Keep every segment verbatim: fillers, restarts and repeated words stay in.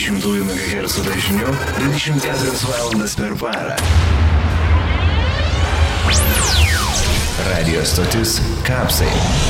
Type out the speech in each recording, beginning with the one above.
dešimtųjų megahercų dažniu dvidešimt keturias valandas per parą. Radio stotis Kapsai.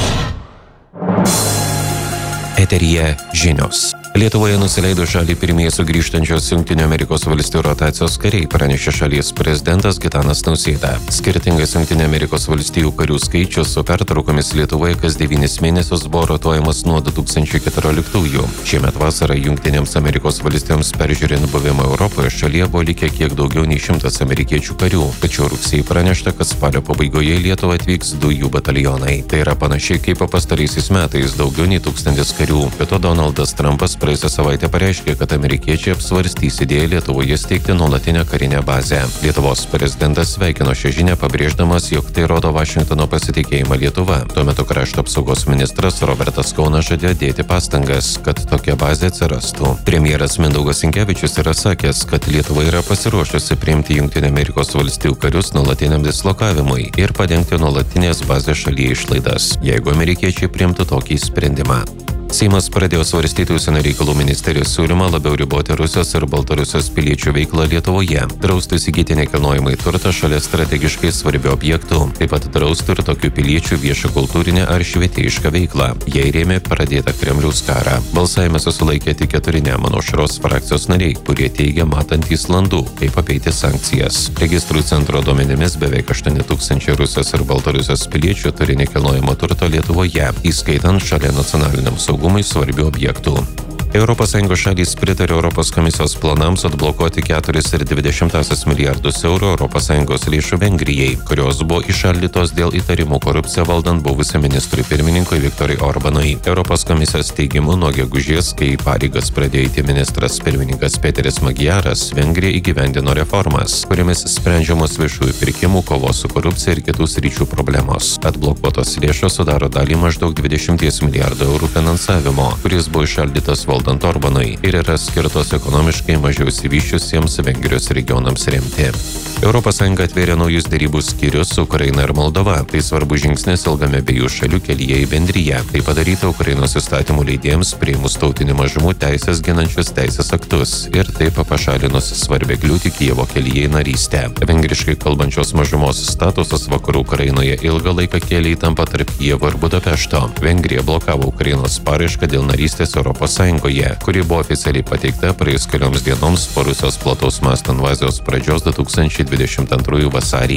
Eteryje žinios. Lietuvoje nusileido šalį pirmieji sugrįžtančios Jungtinių Amerikos valstijų rotacijos kariai, pranešė šalies prezidentas Gitanas Nausėda. Skirtingas Jungtinių Amerikos valstijų karių skaičius su pertraukomis Lietuvoje kas devynis mėnesius buvo rotuojamas nuo du tūkstančiai keturioliktųjų. Šiemet vasarą Jungtinėms Amerikos valstijoms peržiūrint buvimą Europoje šalyje buvo likę kiek daugiau nei šimtas amerikiečių karių, tačiau rugsėjį pranešta, kad spalio pabaigoje į Lietuvą atvyks du jų batalionai. Tai yra panašiai kaip pastaraisiais metais daugiau nei tūkstantis karių. Be to Donaldas Trumpas praėjusią savaitę pareiškė, kad amerikiečiai apsvarstys idėją Lietuvoje steigti nuolatinę karinę bazę. Lietuvos prezidentas sveikino šią žinią, pabrėždamas, jog tai rodo Vašingtono pasitikėjimą Lietuva. Tuo metu krašto apsaugos ministras Robertas Kaunas žadėjo dėti pastangas, kad tokia bazė atsirastų. Premjeras Mindaugas Sinkevičius yra sakęs, kad Lietuva yra pasiruošusi priimti Jungtinių Amerikos valstijų karius nuolatiniam dislokavimui ir padengti nuolatinės bazės šalyje išlaidas, jeigu amerikiečiai priimtų tokį sprendimą. Seimas pradėjo svarstyti Užsienio reikalų ministerijos siūlymą labiau riboti Rusijos ir Baltarusijos piliečių veiklą Lietuvoje, drausti įsigyti nekilnojamąjį turtą šalia strategiškai svarbių objektų, taip pat drausti ir tokių piliečių viešą kultūrinę ar švietėjišką veiklą. Jie rėmė pradėtą Kremliaus karą. Balsavime susilaikė tik keturi Nemuno aušros frakcijos nariai, kurie teigia matantys landų, kaip apeiti sankcijas. Registrų centro duomenimis beveik aštuoni tūkstančiai Rusijos ir Baltarusijos piliečių turi nekilnojamo turto Lietuvoje, įskaitant šalia nacionaliniam saugumui svarbių objektų. Europos Sąjungos šalys pritarė Europos komisijos planams atblokuoti keturis ir dvi dešimtąsias milijardus eurų Europos Sąjungos lėšų Vengrijai, kurios buvo įšaldytos dėl įtarimų korupciją valdant buvusiam ministrui pirmininkui Viktorui Orbanui. Europos komisijos teigimu nuo gegužės, kai pareigas pradėjo eiti ministras pirmininkas Peteris Magyaras, Vengrija įgyvendino reformas, kuriamis sprendžiamos viešųjų pirkimų, kovos su korupcija ir kitų sričių problemos. Atblokuotos lėšos sudaro dalį maždaug dvidešimt milijardų eurų finansavimo, kuris buvo įšaldytas valdant Valdant Orbanui ir yra skirtos ekonomiškai mažiau išsivysčiusiems Vengrijos regionams remti. Europos Sąjunga atvėrė naujus derybų skyrius su Ukraina ir Moldova. Tai svarbus žingsnis ilgame abiejų šalių kelyje į bendriją. Tai padaryta Ukrainos įstatymų leidėjams priėmus tautinių mažumų teisės ginančius teisės aktus ir taip pašalinus svarbę kliūtį Kijevo kelyje į narystę. Vengriškai kalbančios mažumos statusas vakarų Ukrainoje ilgą laiką kėlė įtampą tarp Kijevo ir Budapešto. Vengrija blokavo Ukrainos paraišką dėl narystės Europos Sąjungoje, kuri buvo oficialiai pateikta praėjus kelioms dienoms po Rusijos plataus masto invazijos pradžios du tūkstančiai dvidešimt antrųjų vasarį.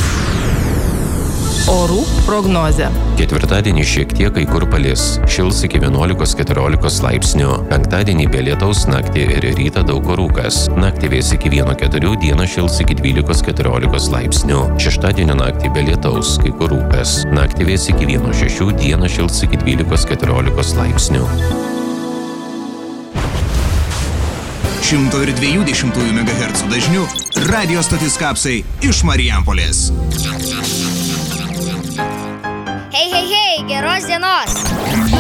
Orų prognozė. Ketvirtadienį šiek tiek kai kur palis. Šils iki vienuolikos keturiolikos laipsnių. Penktadienį be lietaus, naktį ir rytą daug kur rūkas. Naktį vės iki vieno keturių, dieną šils iki dvylikos keturiolikos laipsnių. Šeštadienio naktį be lietaus, kai kur rūkas. Naktį vės iki vieno šešių, dieną šils iki dvylikos keturiolikos laipsnių. šimto ir dviejų dešimtųjų megahercų dažniu radio stotis Kapsai iš Marijampolės. Hei, hei, hei, geros dienos!